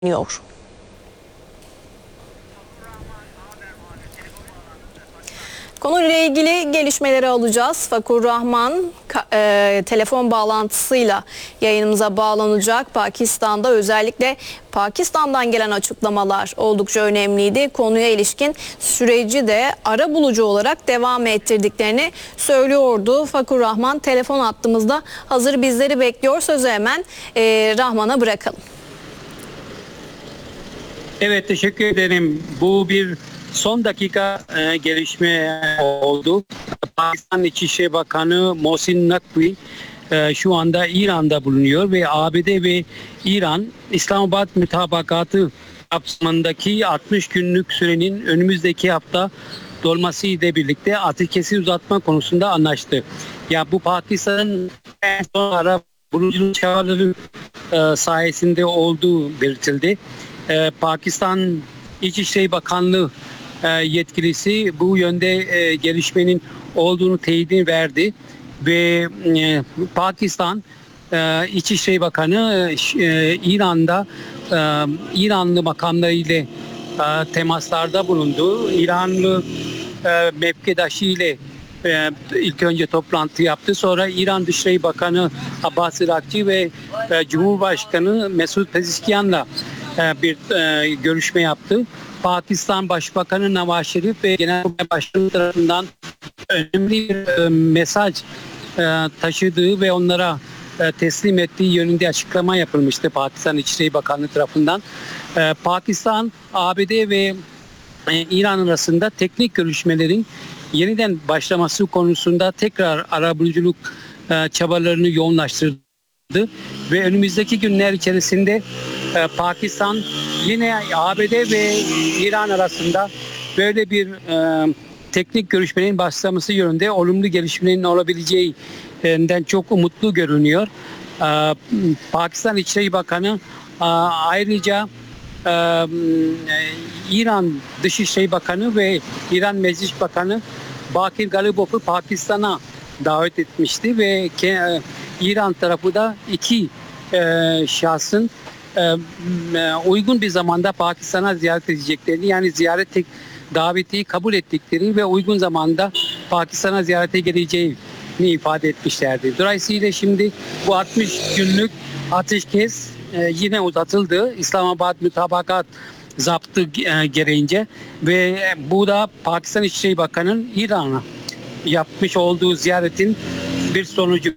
deniyor. Konuyla ilgili gelişmeleri alacağız. Fakur Rahman telefon bağlantısıyla yayınımıza bağlanacak. Pakistan'da özellikle Pakistan'dan gelen açıklamalar oldukça önemliydi. Konuya ilişkin süreci de arabulucu olarak devam ettirdiklerini söylüyordu. Fakur Rahman telefon hattımızda hazır bizleri bekliyor. Sözü hemen Rahman'a bırakalım. Evet, teşekkür ederim. Bu bir son dakika gelişme oldu. Pakistan İçişleri Bakanı Mohsin Naqvi şu anda İran'da bulunuyor ve ABD ve İran İslamabad Mutabakatı kapsamındaki 60 günlük sürenin önümüzdeki hafta dolması ile birlikte ateşkesi uzatma konusunda anlaştı. Ya bu Pakistan'ın en son arabuluculuk çabaları sayesinde olduğu belirtildi. Pakistan İçişleri Bakanlığı yetkilisi bu yönde gelişmenin olduğunu teyidini verdi ve Pakistan İçişleri Bakanı İran'da İranlı makamlarıyla temaslarda bulundu. İranlı mevkidaşı ile ilk önce toplantı yaptı. Sonra İran Dışişleri Bakanı Abbas Irakçı ve Cumhurbaşkanı Mesud Pezeshkian'la bir görüşme yaptı. Pakistan Başbakanı Nawaz Şerif ve Genelkurmay Başkanı tarafından önemli bir mesaj taşıdığı ve onlara teslim ettiği yönünde açıklama yapılmıştı Pakistan İçişleri Bakanlığı tarafından. Pakistan, ABD ve İran arasında teknik görüşmelerin yeniden başlaması konusunda tekrar arabuluculuk çabalarını yoğunlaştırdı ve önümüzdeki günler içerisinde Pakistan yine ABD ve İran arasında böyle bir teknik görüşmenin başlaması yönünde olumlu gelişmelerin olabileceğinden çok umutlu görünüyor. Pakistan İçişleri Bakanı ayrıca İran Dışişleri Bakanı ve İran Meclis Bakanı Bakir Ghalibaf'ı Pakistan'a davet etmişti ve İran tarafı da iki şahsın uygun bir zamanda Pakistan'a ziyaret edeceklerini, yani daveti kabul ettikleri ve uygun zamanda Pakistan'a ziyarete geleceğini ifade etmişlerdi. Dolayısıyla şimdi bu 60 günlük ateşkes yine uzatıldı. İslamabad Mutabakat zaptı gereğince ve bu da Pakistan İçişleri Bakanı'nın İran'a yapmış olduğu ziyaretin bir sonucu.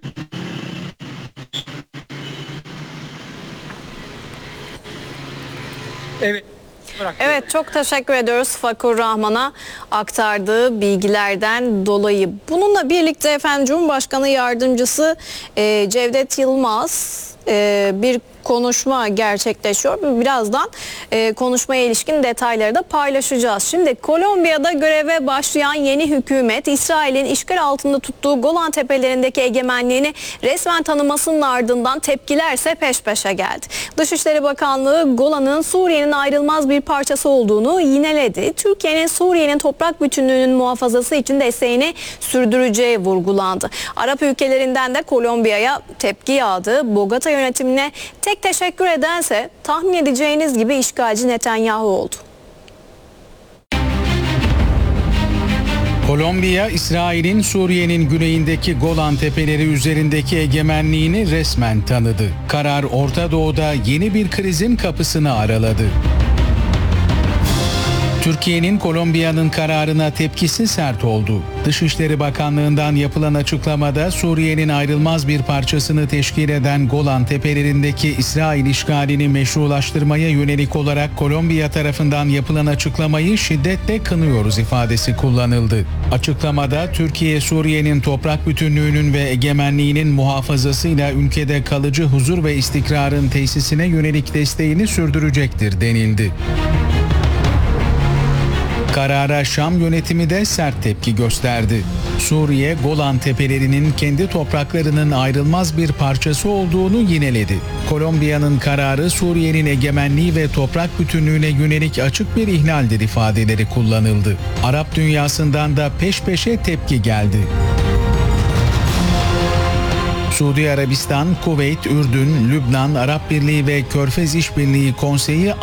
Evet, çok teşekkür ediyoruz Fakur Rahman'a aktardığı bilgilerden dolayı. Bununla birlikte efendim Cumhurbaşkanı Yardımcısı Cevdet Yılmaz bir konuşma gerçekleşiyor. Birazdan konuşmaya ilişkin detayları da paylaşacağız. Şimdi Kolombiya'da göreve başlayan yeni hükümet İsrail'in işgal altında tuttuğu Golan Tepelerindeki egemenliğini resmen tanımasının ardından tepkilerse peş peşe geldi. Dışişleri Bakanlığı Golan'ın Suriye'nin ayrılmaz bir parçası olduğunu yineledi. Türkiye'nin Suriye'nin toprak bütünlüğünün muhafazası için desteğini sürdüreceği vurgulandı. Arap ülkelerinden de Kolombiya'ya tepki yağdı. Bogota yönetimine tek teşekkür edense tahmin edeceğiniz gibi işgalci Netanyahu oldu. Kolombiya, İsrail'in Suriye'nin güneyindeki Golan Tepeleri üzerindeki egemenliğini resmen tanıdı. Karar Orta Doğu'da yeni bir krizin kapısını araladı. Türkiye'nin Kolombiya'nın kararına tepkisi sert oldu. Dışişleri Bakanlığı'ndan yapılan açıklamada Suriye'nin ayrılmaz bir parçasını teşkil eden Golan Tepelerindeki İsrail işgalini meşrulaştırmaya yönelik olarak Kolombiya tarafından yapılan açıklamayı şiddetle kınıyoruz ifadesi kullanıldı. Açıklamada Türkiye, Suriye'nin toprak bütünlüğünün ve egemenliğinin muhafazasıyla ülkede kalıcı huzur ve istikrarın tesisine yönelik desteğini sürdürecektir denildi. Karara Şam yönetimi de sert tepki gösterdi. Suriye, Golan Tepelerinin kendi topraklarının ayrılmaz bir parçası olduğunu yineledi. Kolombiya'nın kararı Suriye'nin egemenliği ve toprak bütünlüğüne yönelik açık bir ihlaldir ifadeleri kullanıldı. Arap dünyasından da peş peşe tepki geldi. Suudi Arabistan, Kuveyt, Ürdün, Lübnan, Arap Birliği ve Körfez İşbirliği Konseyi